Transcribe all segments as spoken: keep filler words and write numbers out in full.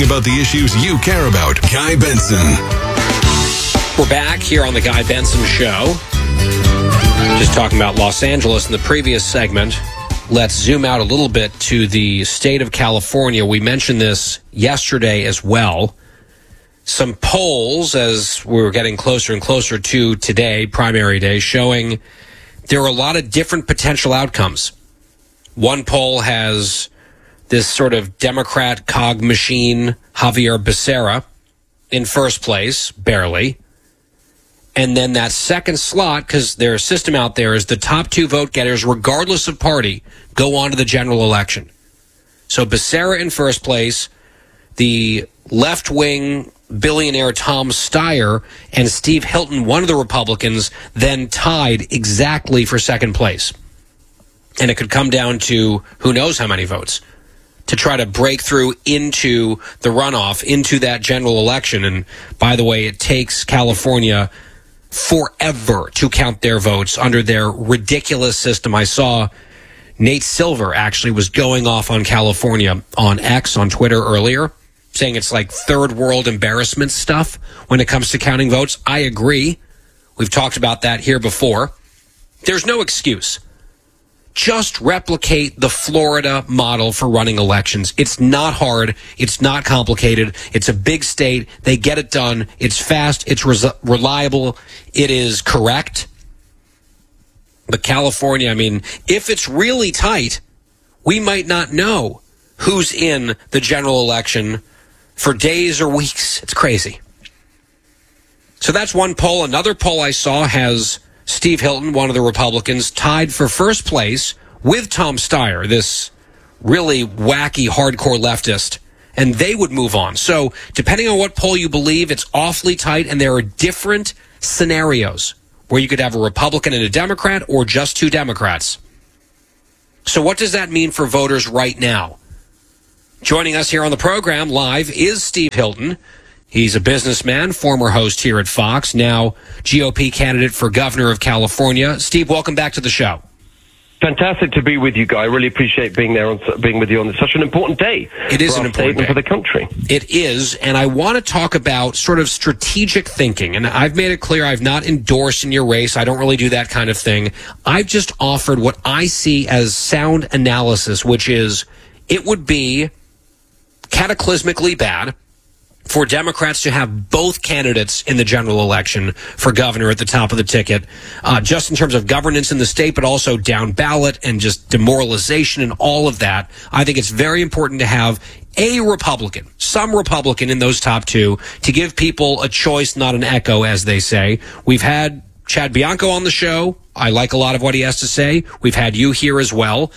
About the issues you care about. Guy Benson. We're back here on the Guy Benson Show. Just talking about Los Angeles in the previous segment. Let's zoom out a little bit to the state of California. We mentioned this yesterday as well. Some polls, as we were getting closer and closer to today, primary day, showing there are a lot of different potential outcomes. One poll has this sort of Democrat cog machine, Javier Becerra, in first place, barely. And then that second slot, because their system out there is the top two vote getters, regardless of party, go on to the general election. So Becerra in first place, the left-wing billionaire Tom Steyer and Steve Hilton, one of the Republicans, then tied exactly for second place. And it could come down to who knows how many votes to try to break through into the runoff, into that general election. And by the way, it takes California forever to count their votes under their ridiculous system. I saw Nate Silver actually was going off on California on X, on Twitter earlier, saying it's like third world embarrassment stuff when it comes to counting votes. I agree. We've talked about that here before. There's no excuse. Just replicate the Florida model for running elections. It's not hard. It's not complicated. It's a big state. They get it done. It's fast. It's res- reliable. It is correct. But California, I mean, if it's really tight, we might not know who's in the general election for days or weeks. It's crazy. So that's one poll. Another poll I saw has Steve Hilton, one of the Republicans, tied for first place with Tom Steyer, this really wacky, hardcore leftist, and they would move on. So depending on what poll you believe, it's awfully tight, and there are different scenarios where you could have a Republican and a Democrat or just two Democrats. So what does that mean for voters right now? Joining us here on the program live is Steve Hilton. He's a businessman, former host here at Fox, now G O P candidate for governor of California. Steve, welcome back to the show. Fantastic to be with you, Guy. I really appreciate being there, on, being with you on such an important day. It is an important day for the country. It is, and I want to talk about sort of strategic thinking. And I've made it clear I've not endorsed in your race. I don't really do that kind of thing. I've just offered what I see as sound analysis, which is it would be cataclysmically bad for Democrats to have both candidates in the general election for governor at the top of the ticket, uh, just in terms of governance in the state, but also down ballot and just demoralization and all of that. I think it's very important to have a Republican, some Republican in those top two, to give people a choice, not an echo, as they say. We've had Chad Bianco on the show. I like a lot of what he has to say. We've had you here as well.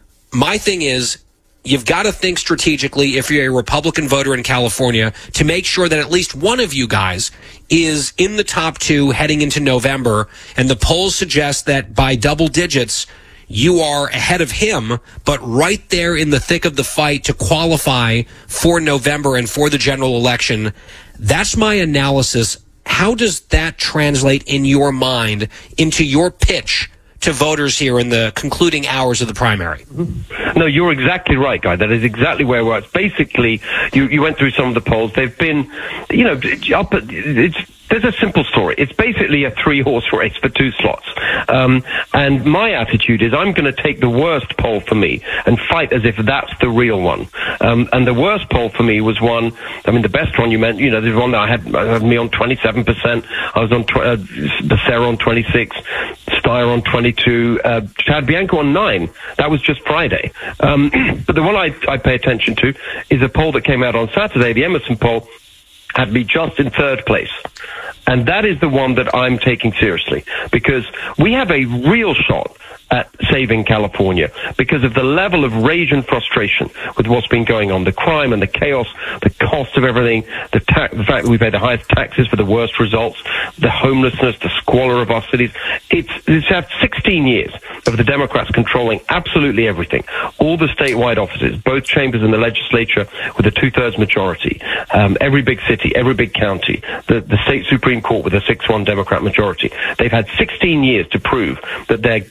My thing is, you've got to think strategically if you're a Republican voter in California to make sure that at least one of you guys is in the top two heading into November. And the polls suggest that by double digits, you are ahead of him, but right there in the thick of the fight to qualify for November and for the general election. That's my analysis. How does that translate in your mind into your pitch to voters here in the concluding hours of the primary? No, you're exactly right, Guy. That is exactly where we're at. Basically, you, you went through some of the polls. They've been, you know, up at, it's, there's a simple story. It's basically a three-horse race for two slots. Um, and my attitude is I'm going to take the worst poll for me and fight as if that's the real one. Um, and the worst poll for me was one, I mean, the best one you meant, you know, there's one that I had, I had me on twenty-seven percent. I was on, tw- uh, Becerra on twenty-six, Steyer on twenty-two, uh, Chad Bianco on nine. That was just Friday. Um, but the one I, I pay attention to is a poll that came out on Saturday, the Emerson poll, had me just in third place. And that is the one that I'm taking seriously, because we have a real shot at saving California because of the level of rage and frustration with what's been going on, the crime and the chaos, the cost of everything, the, ta- the fact that we pay the highest taxes for the worst results, the homelessness, the squalor of our cities. It's, it's had sixteen years of the Democrats controlling absolutely everything. All the statewide offices, both chambers in the legislature with a two-thirds majority, um, every big city, every big county, the, the state Supreme Court with a six one Democrat majority. They've had sixteen years to prove that they're progressive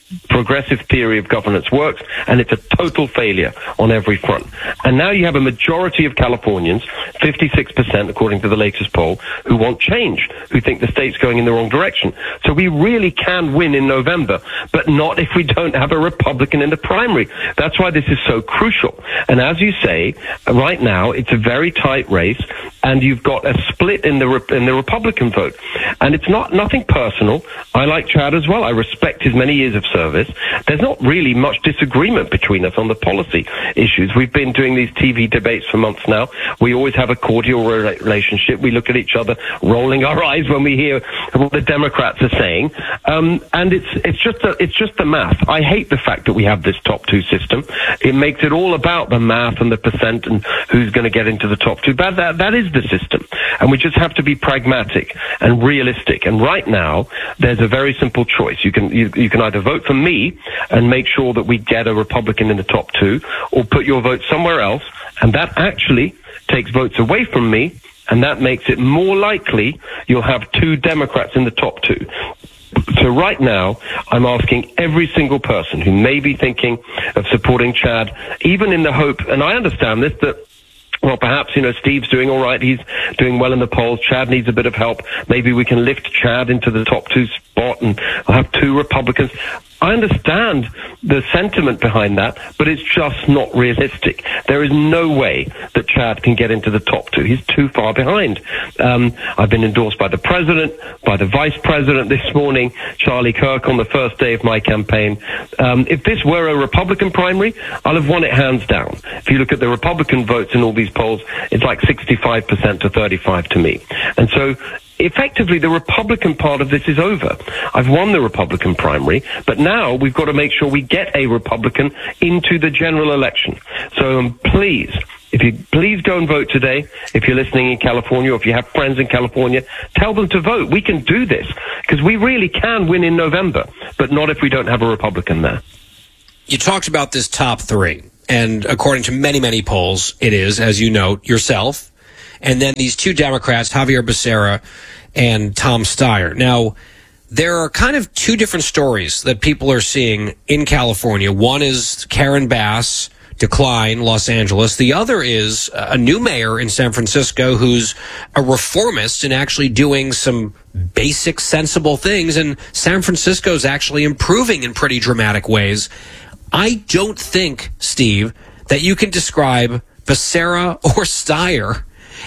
progressive theory of governance works, and it's a total failure on every front. And now you have a majority of Californians, fifty-six percent according to the latest poll, who want change, who think the state's going in the wrong direction. So we really can win in November, but not if we don't have a Republican in the primary. That's why this is so crucial. And as you say, right now, it's a very tight race, and you've got a split in the in the Republican vote. And it's not nothing personal. I like Chad as well. I respect his many years of service. There's not really much disagreement between us on the policy issues. We've been doing these T V debates for months now. We always have a cordial relationship. We look at each other, rolling our eyes when we hear what the Democrats are saying. Um, and it's it's just a, it's just the math. I hate the fact that we have this top two system. It makes it all about the math and the percent and who's going to get into the top two. But that that is the system, and we just have to be pragmatic and realistic. And right now, there's a very simple choice. You can you, you can either vote for me and make sure that we get a Republican in the top two, or put your vote somewhere else, and that actually takes votes away from me, and that makes it more likely you'll have two Democrats in the top two. So right now, I'm asking every single person who may be thinking of supporting Chad, even in the hope, and I understand this, that well, perhaps, you know, Steve's doing all right. He's doing well in the polls. Chad needs a bit of help. Maybe we can lift Chad into the top two spot and we'll have two Republicans. I understand the sentiment behind that, but it's just not realistic. There is no way that Chad can get into the top two. He's too far behind. Um, I've been endorsed by the president, by the vice president this morning, Charlie Kirk on the first day of my campaign. Um, if this were a Republican primary, I'll have won it hands down. If you look at the Republican votes in all these polls, it's like sixty-five percent to thirty-five to me. And so effectively, the Republican part of this is over. I've won the Republican primary, but now we've got to make sure we get a Republican into the general election. So um, please, if you please go and vote today, if you're listening in California, or if you have friends in California, tell them to vote. We can do this, because we really can win in November, but not if we don't have a Republican there. You talked about this top three, and according to many, many polls, it is, as you note, yourself, and then these two Democrats, Xavier Becerra and Tom Steyer. Now, there are kind of two different stories that people are seeing in California. One is Karen Bass decline, Los Angeles. The other is a new mayor in San Francisco who's a reformist and actually doing some basic, sensible things. And San Francisco's actually improving in pretty dramatic ways. I don't think, Steve, that you can describe Becerra or Steyer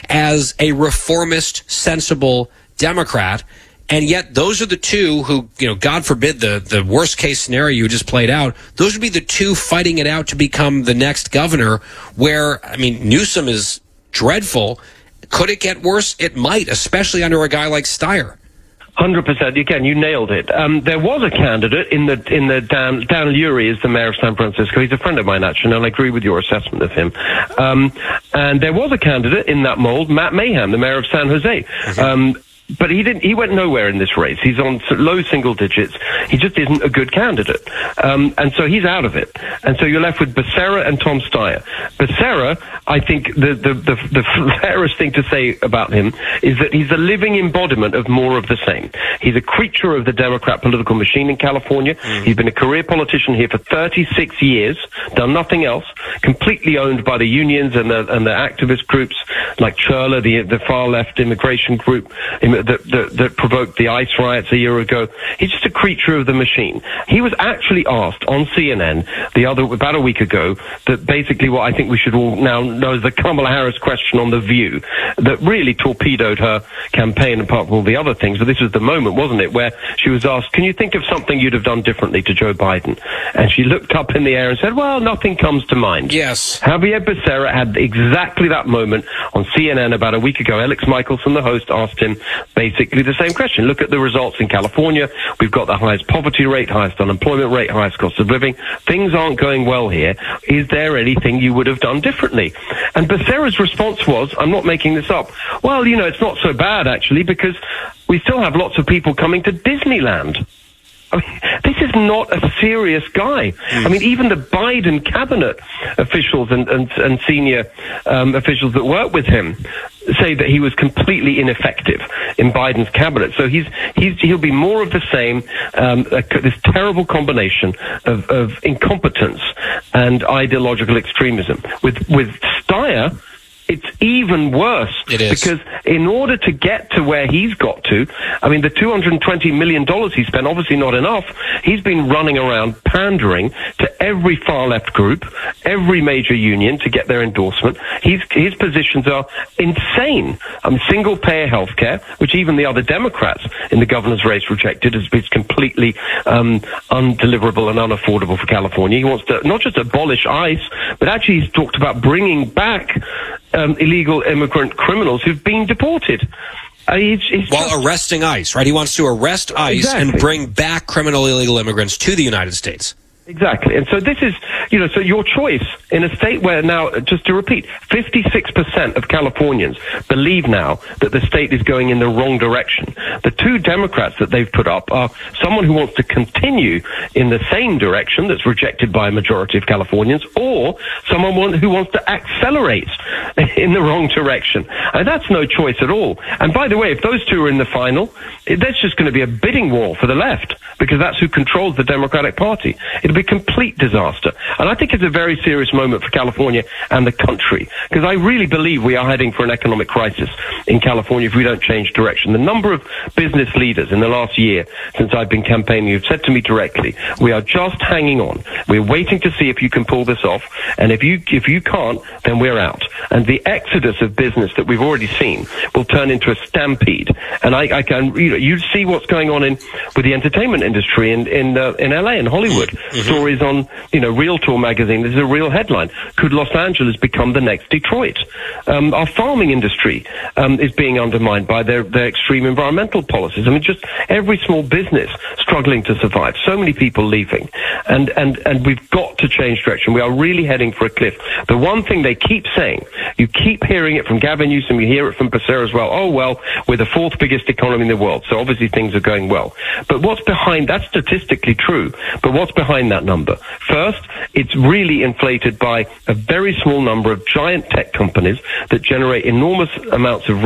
as a reformist, sensible Democrat, and yet those are the two who, you know, God forbid the, the worst case scenario you just played out, those would be the two fighting it out to become the next governor, where, I mean, Newsom is dreadful. Could it get worse? It might, especially under a guy like Steyer. one hundred percent. Again, you nailed it. Um, there was a candidate in the in the Dan Dan Lurie is the mayor of San Francisco. He's a friend of mine, actually, and I agree with your assessment of him. Um, and there was a candidate in that mold, Matt Mayhem, the mayor of San Jose. Mm-hmm. Um, But he didn't. He went nowhere in this race. He's on low single digits. He just isn't a good candidate, um, and so he's out of it. And so you're left with Becerra and Tom Steyer. Becerra, I think the the the, the fairest thing to say about him is that he's a living embodiment of more of the same. He's a creature of the Democrat political machine in California. Mm. He's been a career politician here for thirty-six years, done nothing else. Completely owned by the unions and the and the activist groups like Churla, the the far left immigration group. That, that, that provoked the ICE riots a year ago. He's just a creature of the machine. He was actually asked on C N N the other about a week ago that basically what I think we should all now know is the Kamala Harris question on The View that really torpedoed her campaign apart from all the other things. But this was the moment, wasn't it, where she was asked, can you think of something you'd have done differently to Joe Biden? And she looked up in the air and said, well, nothing comes to mind. Yes. Xavier Becerra had exactly that moment on C N N about a week ago. Alex Michelson, the host, asked him basically the same question. Look at the results in California. We've got the highest poverty rate, highest unemployment rate, highest cost of living. Things aren't going well here. Is there anything you would have done differently? And Becerra's response was, I'm not making this up, well, you know, it's not so bad, actually, because we still have lots of people coming to Disneyland. I mean, this is not a serious guy. Mm. I mean, even the Biden cabinet officials and, and, and senior um, officials that work with him say that he was completely ineffective in Biden's cabinet. So he's he's he'll be more of the same. Um, a, this terrible combination of, of incompetence and ideological extremism. With with Steyer, it's even worse. It is. Because in order to get to where he's got to, I mean, the two hundred twenty million dollars he spent, obviously not enough. He's been running around pandering to every far-left group, every major union to get their endorsement. He's, his positions are insane. Um, single-payer health care, which even the other Democrats in the governor's race rejected as it's completely um, undeliverable and unaffordable for California. He wants to not just abolish ICE, but actually he's talked about bringing back Um, illegal immigrant criminals who've been deported. Uh, he's, he's While just... arresting ICE, right? He wants to arrest ICE Exactly. and bring back criminal illegal immigrants to the United States. Exactly. And so this is, you know, so your choice in a state where now, just to repeat, fifty-six percent of Californians believe now that the state is going in the wrong direction. The two Democrats that they've put up are someone who wants to continue in the same direction that's rejected by a majority of Californians, or someone who wants to accelerate in the wrong direction. And that's no choice at all. And by the way, if those two are in the final, that's just going to be a bidding war for the left, because that's who controls the Democratic Party. It'll be a complete disaster. And I think it's a very serious moment for California and the country, because I really believe we are heading for an economic crisis in California if we don't change direction. The number of business leaders in the last year since I've been campaigning who've said to me directly, we are just hanging on. We're waiting to see if you can pull this off. And if you if you can't, then we're out. And the exodus of business that we've already seen will turn into a stampede. And I, I can, you know, you see what's going on in with the entertainment industry in in uh, in L A and Hollywood. Mm-hmm. Stories on, you know, Realtor magazine. This is a real headline. Could Los Angeles become the next Detroit? Um, our farming industry um, is being undermined by their, their extreme environmental policies. I mean, just every small business struggling to survive. So many people leaving. And, and, and we've got to change direction. We are really heading for a cliff. The one thing they keep saying, you keep hearing it from Gavin Newsom, you hear it from Becerra as well. Oh, well, we're the fourth biggest economy in the world, so obviously things are going well. But what's behind, that's statistically true, but what's behind that number? First, it's really inflated by a very small number of giant tech companies that generate enormous amounts of